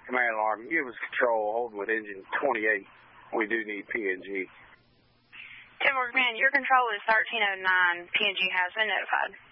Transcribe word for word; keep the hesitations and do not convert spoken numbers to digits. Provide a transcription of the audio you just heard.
command alarm. Give us control, holding with engine twenty-eight. We do need P and G. Timber Command, your control is thirteen oh nine. P and G has been notified.